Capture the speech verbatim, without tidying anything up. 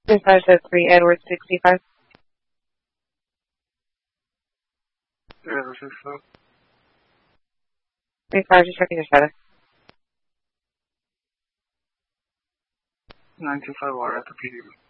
Dispatch at three Edward sixty-five. Edward sixty-five. three five, just checking your status. nine two five water at the P D.